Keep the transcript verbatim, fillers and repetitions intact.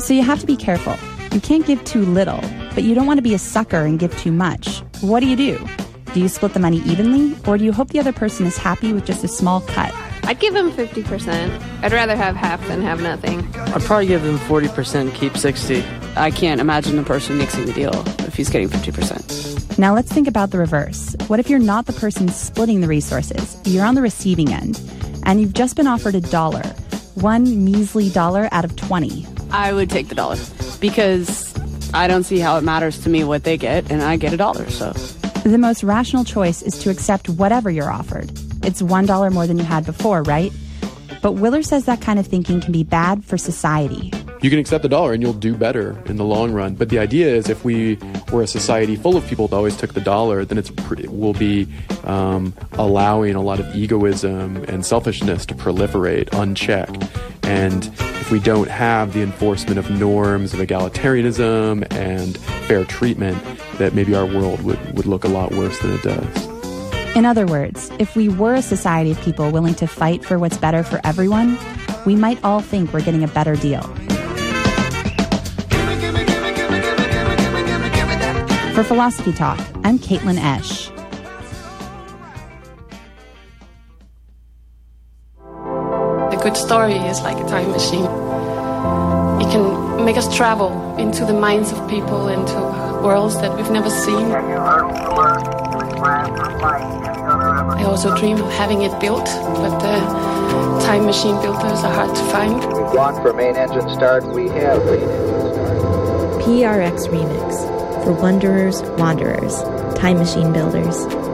So you have to be careful. You can't give too little, but you don't want to be a sucker and give too much. What do you do? Do you split the money evenly, or do you hope the other person is happy with just a small cut? I'd give him fifty percent. I'd rather have half than have nothing. I'd probably give him forty percent, keep sixty. I can't imagine the person mixing the deal if he's getting fifty percent. Now let's think about the reverse. What if you're not the person splitting the resources? You're on the receiving end, and you've just been offered a dollar. One measly dollar out of twenty. I would take the dollar, because I don't see how it matters to me what they get, and I get a dollar, so... The most rational choice is to accept whatever you're offered. It's one dollar more than you had before, right? But Willer says that kind of thinking can be bad for society. You can accept the dollar and you'll do better in the long run. But the idea is if we were a society full of people that always took the dollar, then it's pretty, we'll be um, allowing a lot of egoism and selfishness to proliferate unchecked. And if we don't have the enforcement of norms of egalitarianism and fair treatment, that maybe our world would, would look a lot worse than it does. In other words, if we were a society of people willing to fight for what's better for everyone, we might all think we're getting a better deal. For Philosophy Talk, I'm Caitlin Esch. A good story is like a time machine. It can make us travel into the minds of people, into worlds that we've never seen. I also dream of having it built, but the time machine builders are hard to find. We've gone for main engine start, we have main engine start. P R X Remix for Wanderers, Wanderers, Time Machine Builders.